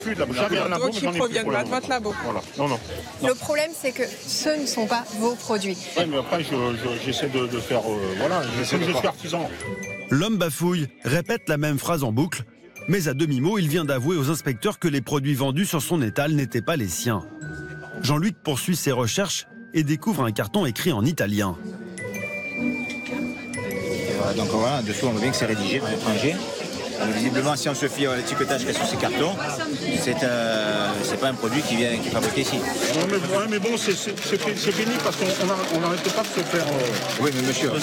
Jamais un labo, Donc ils ne proviennent pas de votre labo. Voilà. Non. Le problème, c'est que ce ne sont pas vos produits. Oui, mais après, j'essaie de faire... je suis artisan. L'homme bafouille, répète la même phrase en boucle, mais à demi-mot, il vient d'avouer aux inspecteurs que les produits vendus sur son étal n'étaient pas les siens. Jean-Luc poursuit ses recherches et découvre un carton écrit en italien. Donc voilà, dessous on voit bien que c'est rédigé en étranger. Donc, visiblement, si on se fie à l'étiquetage qu'il y a sur ces cartons, c'est pas un produit qui est fabriqué ici. Mais bon, c'est fini parce qu'on n'arrête pas de se faire... Oui, mais monsieur,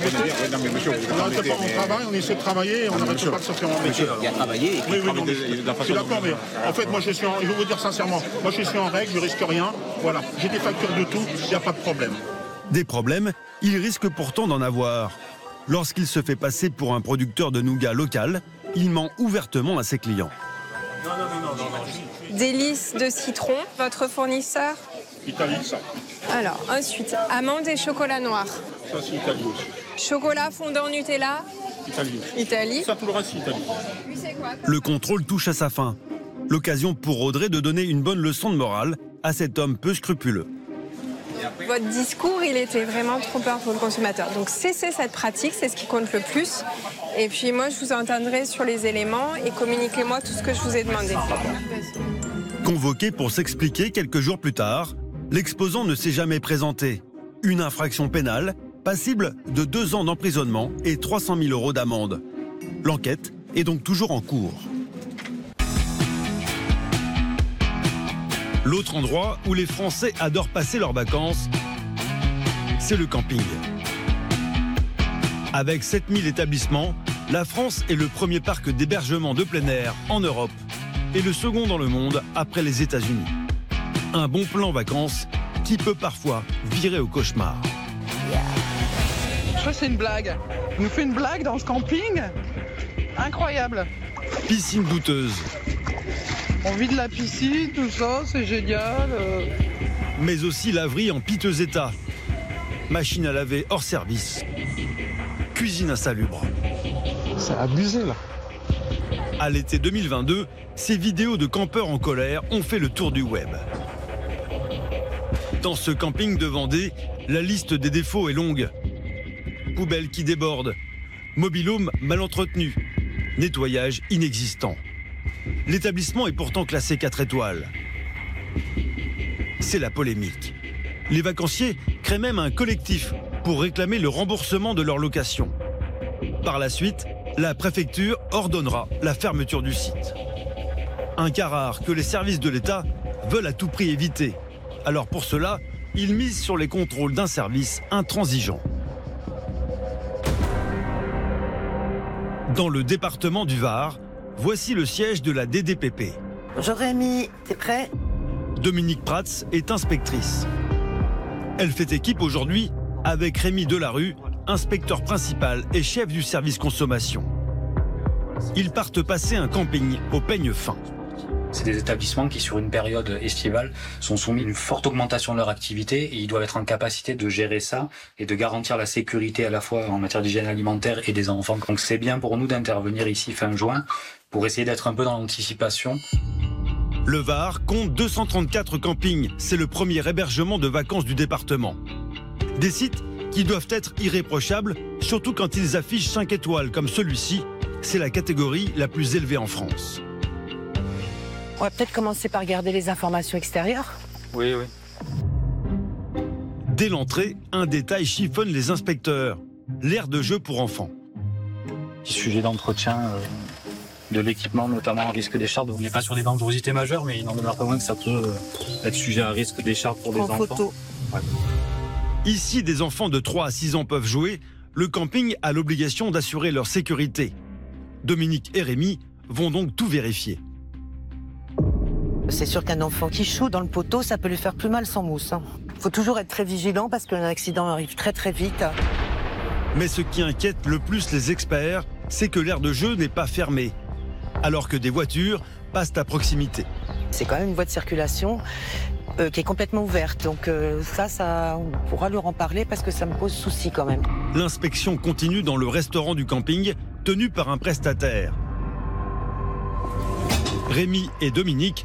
on essaie de travailler et on n'arrête pas de se faire embêter. Monsieur, il y a travaillé. Oui, je suis d'accord, mais en fait, moi, je vais vous dire sincèrement, moi, je suis en règle, je risque rien. Voilà, j'ai des factures de tout, il n'y a pas de problème. Des problèmes, il risque pourtant d'en avoir. Lorsqu'il se fait passer pour un producteur de nougat local, il ment ouvertement à ses clients. Délices de citron, votre fournisseur. Italie, ça. Alors, ensuite, amandes et chocolat noir. Ça, c'est Italie aussi. Chocolat fondant Nutella. Italie. Ça, tout le reste, c'est Italie. Le contrôle touche à sa fin. L'occasion pour Audrey de donner une bonne leçon de morale à cet homme peu scrupuleux. Votre discours, il était vraiment trompeur pour le consommateur. Donc cessez cette pratique, c'est ce qui compte le plus. Et puis moi, je vous entendrai sur les éléments et communiquez-moi tout ce que je vous ai demandé. Convoqué pour s'expliquer quelques jours plus tard, l'exposant ne s'est jamais présenté. Une infraction pénale, passible de 2 ans d'emprisonnement et 300 000 € d'amende. L'enquête est donc toujours en cours. L'autre endroit où les Français adorent passer leurs vacances, c'est le camping. Avec 7000 établissements, la France est le premier parc d'hébergement de plein air en Europe et le second dans le monde après les États-Unis. Un bon plan vacances qui peut parfois virer au cauchemar. Je crois que c'est une blague. Il nous fait une blague dans ce camping. Incroyable. Piscine douteuse. On vit de la piscine, tout ça, c'est génial. Mais aussi laverie en piteux état. Machine à laver hors service. Cuisine insalubre. C'est abusé, là. À l'été 2022, ces vidéos de campeurs en colère ont fait le tour du web. Dans ce camping de Vendée, la liste des défauts est longue. Poubelles qui débordent, mobil-home mal entretenu, nettoyage inexistant. L'établissement est pourtant classé 4 étoiles. C'est la polémique. Les vacanciers créent même un collectif pour réclamer le remboursement de leur location. Par la suite, la préfecture ordonnera la fermeture du site. Un cas rare que les services de l'État veulent à tout prix éviter. Alors pour cela, ils misent sur les contrôles d'un service intransigeant. Dans le département du Var, voici le siège de la DDPP. Bonjour Rémi, t'es prêt? Dominique Prats est inspectrice. Elle fait équipe aujourd'hui avec Rémi Delarue, inspecteur principal et chef du service consommation. Ils partent passer un camping au peigne fin. C'est des établissements qui, sur une période estivale, sont soumis à une forte augmentation de leur activité et ils doivent être en capacité de gérer ça et de garantir la sécurité à la fois en matière d'hygiène alimentaire et des enfants. Donc c'est bien pour nous d'intervenir ici fin juin pour essayer d'être un peu dans l'anticipation. Le Var compte 234 campings. C'est le premier hébergement de vacances du département. Des sites qui doivent être irréprochables, surtout quand ils affichent 5 étoiles comme celui-ci. C'est la catégorie la plus élevée en France. On va peut-être commencer par regarder les informations extérieures. Oui. Dès l'entrée, un détail chiffonne les inspecteurs. L'aire de jeu pour enfants. Sujet d'entretien de l'équipement, notamment à risque d'écharpe. On n'est pas sur des dangerosités majeures, mais il n'en demeure pas moins que ça peut être sujet à risque d'écharpe pour des enfants. Photo. Ouais. Ici, des enfants de 3 à 6 ans peuvent jouer. Le camping a l'obligation d'assurer leur sécurité. Dominique et Rémi vont donc tout vérifier. C'est sûr qu'un enfant qui choue dans le poteau, ça peut lui faire plus mal sans mousse. Faut toujours être très vigilant parce qu'un accident arrive très très vite. Mais ce qui inquiète le plus les experts, c'est que l'aire de jeu n'est pas fermée, alors que des voitures passent à proximité. C'est quand même une voie de circulation qui est complètement ouverte. Donc ça, on pourra leur en parler parce que ça me pose souci quand même. L'inspection continue dans le restaurant du camping, tenu par un prestataire. Rémi et Dominique